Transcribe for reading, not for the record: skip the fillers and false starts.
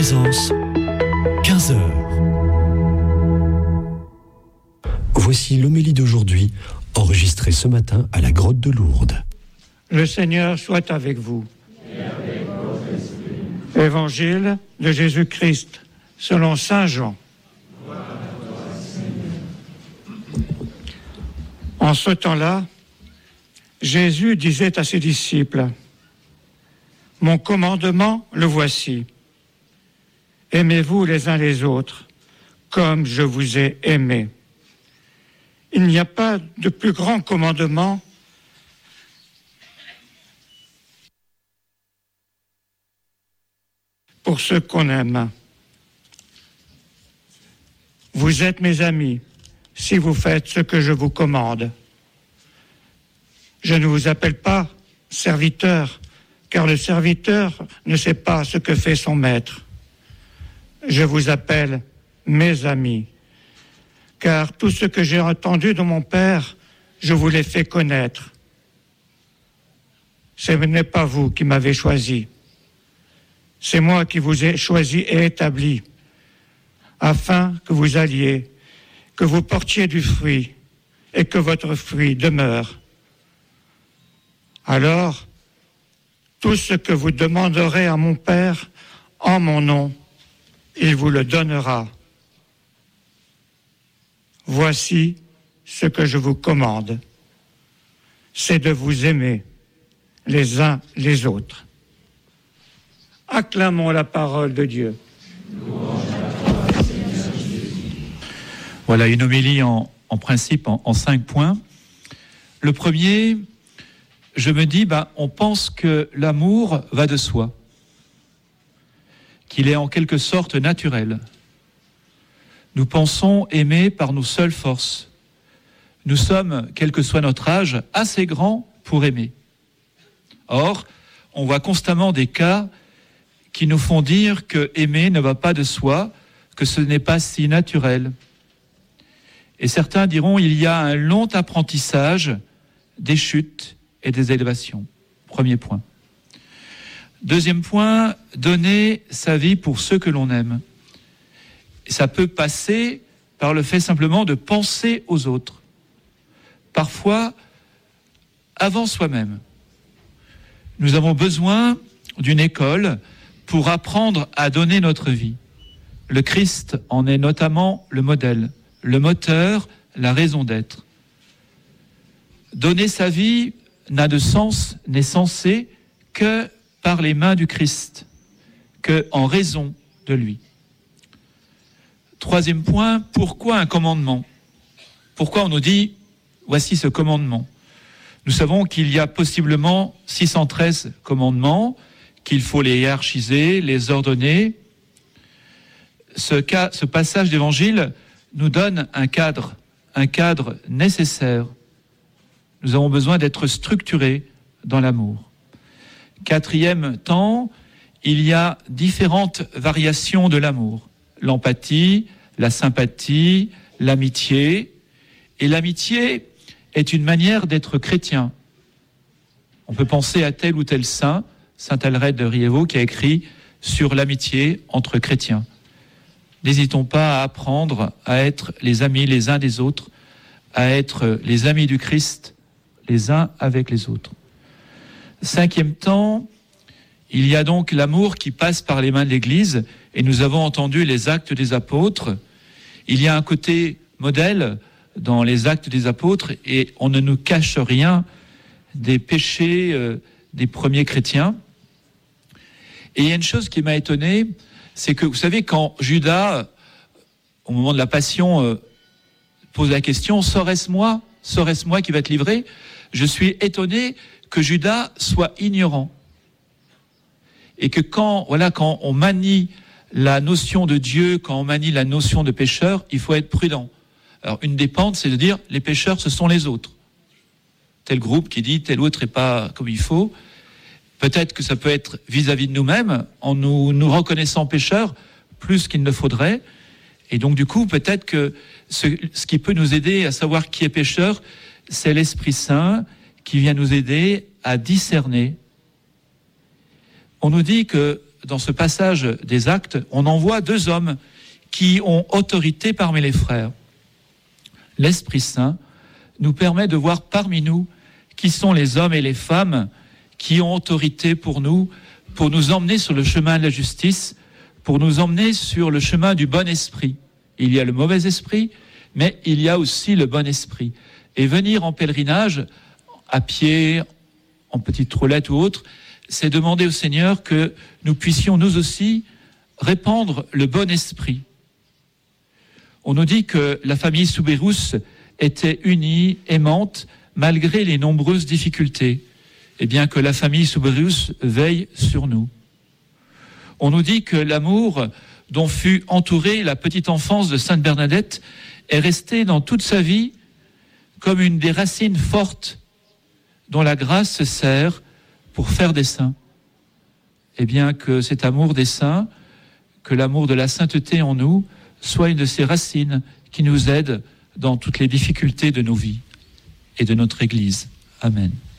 Présence, 15h. Voici l'homélie d'aujourd'hui, enregistrée ce matin à la grotte de Lourdes. Le Seigneur soit avec vous. Évangile de Jésus-Christ, selon saint Jean. En ce temps-là, Jésus disait à ses disciples, « Mon commandement, le voici. Aimez-vous les uns les autres, comme je vous ai aimés. Il n'y a pas de plus grand commandement pour ceux qu'on aime. Vous êtes mes amis si vous faites ce que je vous commande. Je ne vous appelle pas serviteur, car le serviteur ne sait pas ce que fait son maître. Je vous appelle mes amis, car tout ce que j'ai entendu de mon Père, je vous l'ai fait connaître. Ce n'est pas vous qui m'avez choisi. C'est moi qui vous ai choisi et établi, afin que vous alliez, que vous portiez du fruit, et que votre fruit demeure. Alors, tout ce que vous demanderez à mon Père en mon nom, il vous le donnera. Voici ce que je vous commande, c'est de vous aimer les uns les autres. Acclamons la parole de Dieu. Voilà une homélie en principe en 5 points. Le premier, je me dis, on pense que l'amour va de soi, qu'il est en quelque sorte naturel. Nous pensons aimer par nos seules forces. Nous sommes, quel que soit notre âge, assez grands pour aimer. Or, on voit constamment des cas qui nous font dire que aimer ne va pas de soi, que ce n'est pas si naturel. Et certains diront il y a un long apprentissage des chutes et des élévations. Premier point. Deuxième point, donner sa vie pour ceux que l'on aime. Et ça peut passer par le fait simplement de penser aux autres. Parfois, avant soi-même. Nous avons besoin d'une école pour apprendre à donner notre vie. Le Christ en est notamment le modèle, le moteur, la raison d'être. Donner sa vie n'a de sens, n'est censé que par les mains du Christ, que en raison de lui. Troisième point, pourquoi un commandement ? Pourquoi on nous dit, voici ce commandement ? Nous savons qu'il y a possiblement 613 commandements, qu'il faut les hiérarchiser, les ordonner. Ce passage d'évangile nous donne un cadre nécessaire. Nous avons besoin d'être structurés dans l'amour. Quatrième temps, il y a différentes variations de l'amour. L'empathie, la sympathie, l'amitié. Et l'amitié est une manière d'être chrétien. On peut penser à tel ou tel saint, saint Alred de Rievaulx, qui a écrit sur l'amitié entre chrétiens. N'hésitons pas à apprendre à être les amis les uns des autres, à être les amis du Christ les uns avec les autres. Cinquième temps, il y a donc l'amour qui passe par les mains de l'Église, et nous avons entendu les actes des apôtres. Il y a un côté modèle dans les actes des apôtres, et on ne nous cache rien des péchés des premiers chrétiens. Et il y a une chose qui m'a étonné, c'est que, vous savez, quand Judas, au moment de la passion, pose la question, serait-ce moi qui va te livrer ? Je suis étonné que Judas soit ignorant. Et que quand on manie la notion de Dieu, quand on manie la notion de pécheur, il faut être prudent. Alors, une des pentes, c'est de dire, les pécheurs, ce sont les autres. Tel groupe qui dit, tel autre n'est pas comme il faut. Peut-être que ça peut être vis-à-vis de nous-mêmes, en nous reconnaissant pécheurs, plus qu'il ne faudrait. Et donc, du coup, peut-être que ce qui peut nous aider à savoir qui est pécheur, c'est l'Esprit Saint qui vient nous aider à discerner. On nous dit que dans ce passage des Actes, on en voit 2 hommes qui ont autorité parmi les frères. L'Esprit Saint nous permet de voir parmi nous qui sont les hommes et les femmes qui ont autorité pour nous emmener sur le chemin de la justice, pour nous emmener sur le chemin du bon esprit. Il y a le mauvais esprit, mais il y a aussi le bon esprit. Et venir en pèlerinage, à pied, en petite roulette ou autre, c'est demander au Seigneur que nous puissions nous aussi répandre le bon esprit. On nous dit que la famille Soubirous était unie, aimante, malgré les nombreuses difficultés. Eh bien, que la famille Soubirous veille sur nous. On nous dit que l'amour dont fut entourée la petite enfance de Sainte Bernadette est resté dans toute sa vie comme une des racines fortes dont la grâce se sert pour faire des saints. Eh bien, que cet amour des saints, que l'amour de la sainteté en nous, soit une de ces racines qui nous aide dans toutes les difficultés de nos vies et de notre Église. Amen.